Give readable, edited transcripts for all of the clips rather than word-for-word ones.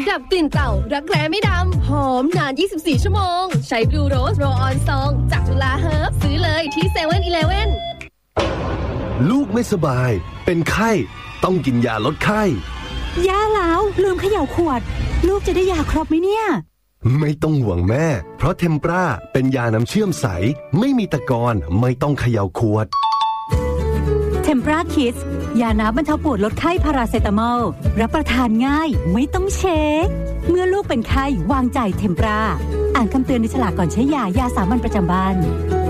ดับกลิ่นเต่ารักแร้ไม่ดำหอมนาน24ชั่วโมงใช้บลูโรสโรลออนซองจากจุฬาเฮิร์บซื้อเลยที่ 7-Eleven ลูกไม่สบายเป็นไข้ต้องกินยาลดไข้ย่าแล้วลืมเขย่าขวดลูกจะได้ยาครบไหมเนี่ยไม่ต้องห่วงแม่เพราะเทมปราเป็นยาน้ำเชื่อมใสไม่มีตะกอนไม่ต้องเขย่าขวดเทมปราคิดยาน้ำบรรเทาปวดลดไข้พาราเซตามอลรับประทานง่ายไม่ต้องเช็คเมื่อลูกเป็นไข้วางใจเทมปราอ่านคำเตือนในฉลากก่อนใช้ยาสามัญประจำบ้าน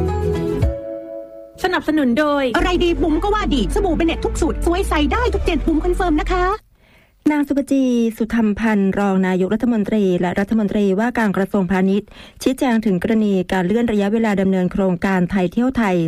สนับสนุนโดยอะไรดีบุ๋มก็ว่าดีสบู่เบเน็ตทุกสูตรสวยใส่ได้ทุก7บุ๋มคอนเฟิร์มนะคะนางสุปจีสุธรรมพันธ์รองนายกรัฐมนตรีและรัฐมนตรีว่าการกระทรวงพาณิชย์ชี้แจงถึงกรณีการเลื่อนระยะเวลาดำเนินโครงการไทยเที่ยวไทย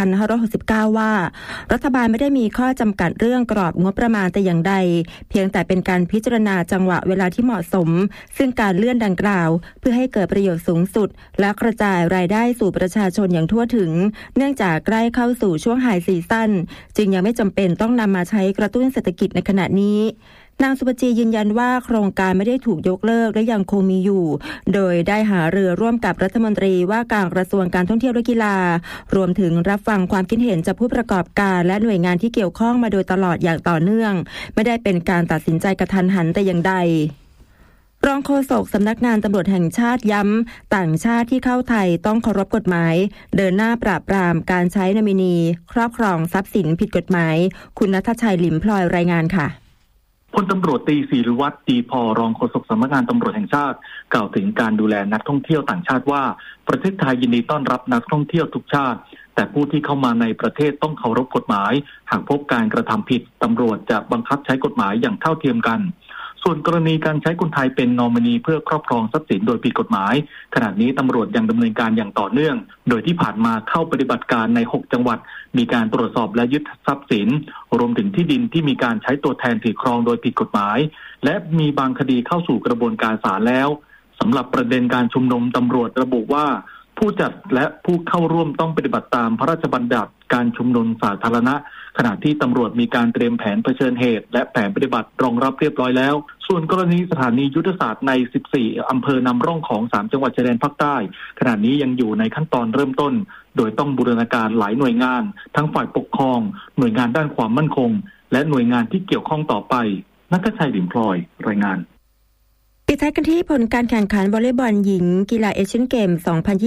2569 ว่ารัฐบาลไม่ได้มีข้อจำกัดเรื่องกรอบงบประมาณแต่อย่างใดเพียงแต่เป็นการพิจารณาจังหวะเวลาที่เหมาะสมซึ่งการเลื่อนดังกล่าวเพื่อให้เกิดประโยชน์สูงสุดและกระจายรายได้สู่ประชาชนอย่างทั่วถึงเนื่องจากใกล้เข้าสู่ช่วงไฮซีซั่นจึงยังไม่จำเป็นต้องนำมาใช้กระตุ้นเศรษฐกิจในขณะนี้นางสุปจียืนยันว่าโครงการไม่ได้ถูกยกเลิกและยังคงมีอยู่โดยได้หารือร่วมกับรัฐมนตรีว่าการกระทรวงการท่องเที่ยวและกีฬารวมถึงรับฟังความคิดเห็นจากผู้ประกอบการและหน่วยงานที่เกี่ยวข้องมาโดยตลอดอย่างต่อเนื่องไม่ได้เป็นการตัดสินใจกระทันหันแต่อย่างใดรองโฆษกสำนักงานตำรวจแห่งชาติย้ำต่างชาติที่เข้าไทยต้องเคารพกฎหมายเดินหน้าปราบปรามการใช้นอมินีครอบครองทรัพย์สินผิดกฎหมายคุณณัฐชัยหลิมพลอยรายงานค่ะพลตำรวจตรีศิริวัฒน์ดีพอรองโฆษกสำนักงานตำรวจแห่งชาติกล่าวถึงการดูแลนักท่องเที่ยวต่างชาติว่าประเทศไทยยินดีต้อนรับนักท่องเที่ยวทุกชาติแต่ผู้ที่เข้ามาในประเทศต้องเคารพกฎหมายหากพบการกระทำผิดตำรวจจะบังคับใช้กฎหมายอย่างเท่าเทียมกันส่วนกรณีการใช้คนไทยเป็นนอมินีเพื่อครอบครองทรัพย์สินโดยผิดกฎหมายขณะนี้ตำรวจยังดำเนินการอย่างต่อเนื่องโดยที่ผ่านมาเข้าปฏิบัติการใน6จังหวัดมีการตรวจสอบและยึดทรัพย์สินรวมถึงที่ดินที่มีการใช้ตัวแทนถือครองโดยผิดกฎหมายและมีบางคดีเข้าสู่กระบวนการศาลแล้วสำหรับประเด็นการชุมนุมตำรวจระบุว่าผู้จัดและผู้เข้าร่วมต้องปฏิบัติตามพระราชบัญญัติการชุมนุมสาธารณะขณะที่ตำรวจมีการเตรียมแผนเผชิญเหตุและแผนปฏิบัติรองรับเรียบร้อยแล้วส่วนกรณีสถานียุทธศาสตร์ใน14อำเภอนำร่องของ3จังหวัดชายแดนภาคใต้ขณะนี้ยังอยู่ในขั้นตอนเริ่มต้นโดยต้องบูรณาการหลายหน่วยงานทั้งฝ่ายปกครองหน่วยงานด้านความมั่นคงและหน่วยงานที่เกี่ยวข้องต่อไปณัฐชัย หลิมพลอยรายงานปิดท้ายกันที่ผลการแข่งขันวอลเลย์บอลหญิงกีฬาเอเชียนเกม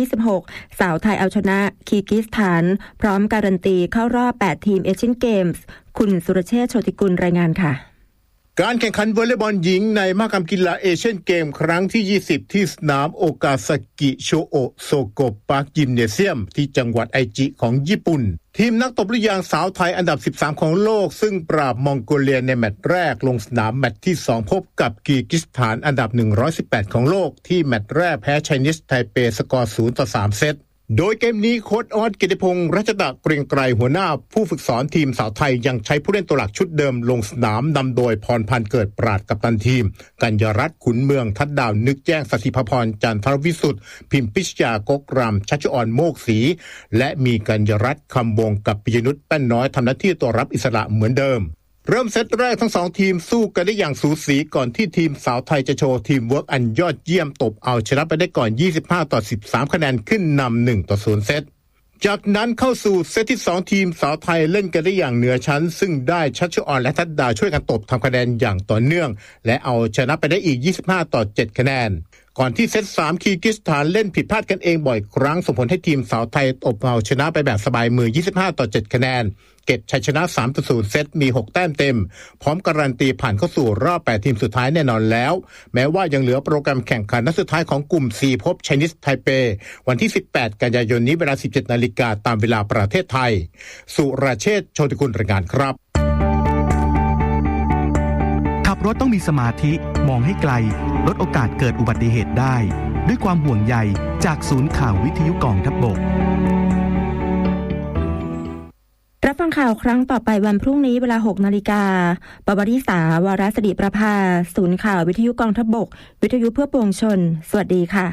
2026 สาวไทยเอาชนะคีร์กิสถานพร้อมการันตีเข้ารอบ8ทีมเอเชียนเกมส์คุณสุรเชษฐ์โชติกุลรายงานค่ะการแข่งขันวอลเลย์บอลหญิงในมหกรรมกีฬาเอเชียนเกมครั้งที่20ที่สนามโอกาซากิโชโอะโซโกะปาร์คยิมเนเซียมที่จังหวัดไอจิของญี่ปุ่นทีมนักตบลูกยางสาวไทยอันดับ13ของโลกซึ่งปราบมองโกเลียในแมตช์แรกลงสนามแมตช์ที่2พบกับกีร์กิสถานอันดับ118ของโลกที่แมตช์แรกแพ้ไชนีสไทเปสกอร์0-3 เซตโดยเกมนี้โค้ชออส กิติพงษ์รัชดาเกรียงไกรหัวหน้าผู้ฝึกสอนทีมสาวไทยยังใช้ผู้เล่นตัวหลักชุดเดิมลงสนามนำโดยพรพันธ์เกิดปราดกัปตันทีมกัญญรัตน์ขุนเมืองทัดดาวนึกแจ้งสศิภพรจันทรวิสุทธิ์พิมพิชยากกรำชัชอ่อนโมกศรีและมีกัญญรัตน์คำวงกับปิยนุชแป้นน้อยทำหน้าที่ตัวรับอิสระเหมือนเดิมเริ่มเซตแรกทั้ง2ทีมสู้กันได้อย่างสูสีก่อนที่ทีมสาวไทยจะโชว์ทีมเวิร์กอันยอดเยี่ยมตบเอาชนะไปได้ก่อน25-13คะแนนขึ้นนำ1-0เซตจากนั้นเข้าสู่เซตที่2ทีมสาวไทยเล่นกันได้อย่างเหนือชั้นซึ่งได้ชัชอ่อนและทัดดาช่วยกันตบทำคะแนนอย่างต่อเนื่องและเอาชนะไปได้อีก25-7คะแนนก่อนที่เซต3คีร์กิสถานเล่นผิดพลาดกันเองบ่อยครั้งส่งผลให้ทีมสาวไทยตบเอาชนะไปแบบสบายมือ25-7คะแนนเก็บชัยชนะ 3-0 เซตมี6แต้มเต็มพร้อมการันตีผ่านเข้าสู่รอบ8ทีมสุดท้ายแน่นอนแล้วแม้ว่ายังเหลือโปรแกรมแข่งขันนัดสุดท้ายของกลุ่ม C พบไชนีสไทเปวันที่18กันยายนนี้เวลา 17:00 น.ตามเวลาประเทศไทยสุรเชษฐ์ โชติกุลรายงานครับขับรถต้องมีสมาธิมองให้ไกลลดโอกาสเกิดอุบัติเหตุได้ด้วยความห่วงใยจากศูนย์ข่าววิทยุกองทัพบกรับฟังข่าวครั้งต่อไปวันพรุ่งนี้เวลา 6 นาฬิกาปวริษาวรสิริประภาศูนย์ข่าววิทยุกองทัพบกวิทยุเพื่อปวงชนสวัสดีค่ะ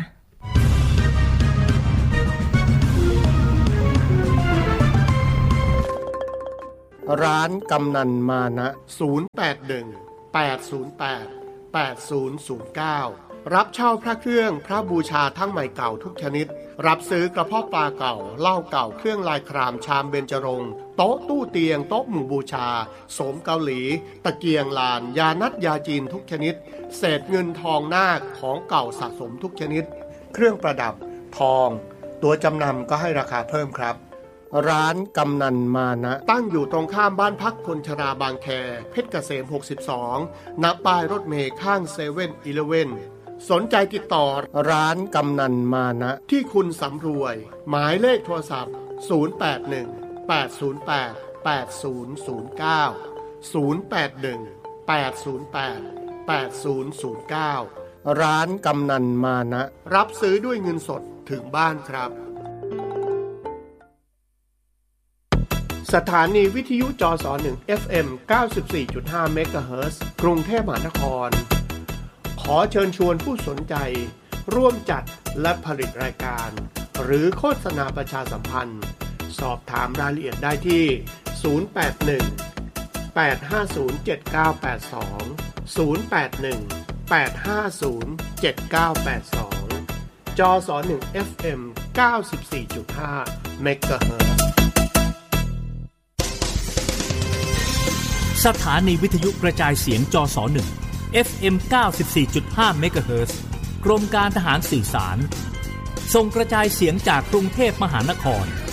ร้านกำนันมานะ081 808 รับเช่าพระเครื่องพระบูชาทั้งใหม่เก่าทุกชนิดรับซื้อกระเพาะปลาเก่าเหล้าเก่าเครื่องลายครามชามเบญจรงค์โต๊ะตู้เตียงโต๊ะหมู่บูชาโสมเกาหลีตะเกียงลานยานัดยาจีนทุกชนิดเศษเงินทองนาคของเก่าสะสมทุกชนิดเครื่องประดับทองตัวจำนำก็ให้ราคาเพิ่มครับร้านกำนันมานะตั้งอยู่ตรงข้ามบ้านพักคนชราบางแคเพชรเกษม62ณป้ายรถเมล์ข้างเซเว่นอีเลฟเว่นสนใจติดต่อร้านกำนันมานะที่คุณสำรวยหมายเลขโทรศัพท์0818088009 ร้านกำนันมานะรับซื้อด้วยเงินสดถึงบ้านครับสถานีวิทยุจส1 FM 94.5 เมกะเฮิรตซ์กรุงเทพมหานครขอเชิญชวนผู้สนใจร่วมจัดและผลิตรายการหรือโฆษณาประชาสัมพันธ์สอบถามรายละเอียดได้ที่081 850 7982 081 850 7982 จส1 FM 94.5 เมกะเฮิรตซ์สถานีวิทยุกระจายเสียงจส1 FM 94.5 เมกะเฮิรตซ์กรมการทหารสื่อสารส่งกระจายเสียงจากกรุงเทพมหานคร